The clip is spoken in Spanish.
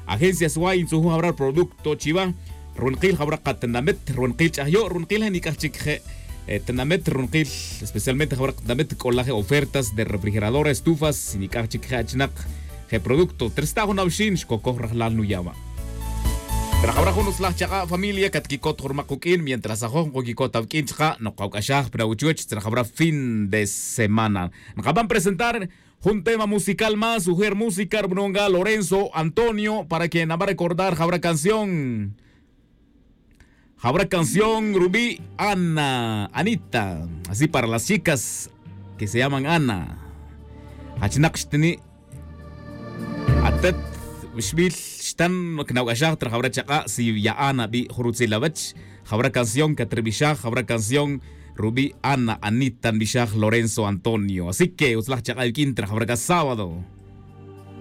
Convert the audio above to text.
Agencia Swain su habrar producto chiva. Runqil habra qatnamet runqil chahyo runqil hanikachik tenamet runqil especialmente habra qatnamet colaje ofertas de refrigerador, estufas, sinikachik hachnak producto 3,90 coco rahlal nuyama. Trabajaba con los chaga familia katkikot hormakukin mientras ajo kokikot avkin chaga no kaukashah prauchuech trabajaba fin de semana. Acaban presentar un tema musical más, Ujer Música, Brunga, Lorenzo, Antonio, para quien va a recordar habrá canción Rubí, Ana, Anita, así para las chicas que se llaman Ana. Hachnakstini Atet Bishbil Stan Knawashah, habrá chaga si ya Ana bi Hurutzilavach, habrá canción Katribishah, habrá canción Rubí, Ana, Anita, Bishah, Lorenzo, Antonio. Así que uslah chaga el quintra habrá sábado.